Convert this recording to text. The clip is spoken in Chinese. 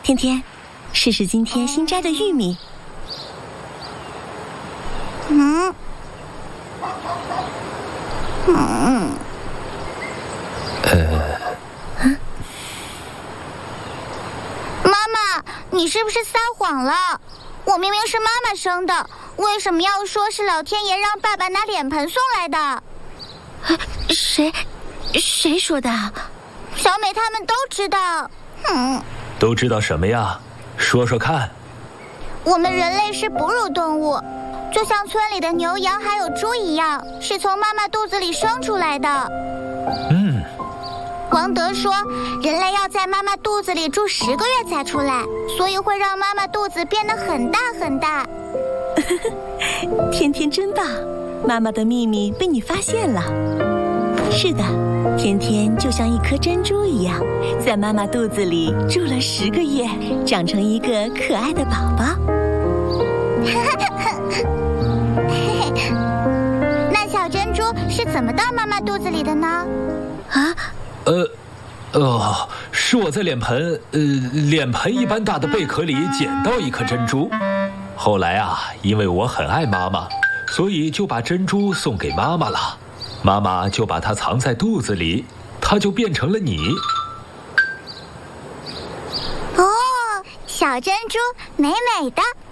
天天，试试今天新摘的玉米。 妈妈，你是不是撒谎了？我明明是妈妈生的，为什么要说是老天爷让爸爸拿脸盆送来的？ 谁说的？ 小美他们都知道。 都知道什么呀？说说看。 我们人类是哺乳动物，就像村里的牛羊还有猪一样，是从妈妈肚子里生出来的。王德说，人类要在妈妈肚子里住10个月才出来，所以会让妈妈肚子变得很大很大。 天天真棒，妈妈的秘密被你发现了。是的，天天就像一颗珍珠一样，在妈妈肚子里住了10个月，长成一个可爱的宝宝。 那小珍珠是怎么到妈妈肚子里的呢？ 是我在脸盆一般大的贝壳里捡到一颗珍珠。后来啊，因为我很爱妈妈，所以就把珍珠送给妈妈了。妈妈就把它藏在肚子里，它就变成了你。 哦，小珍珠美美的。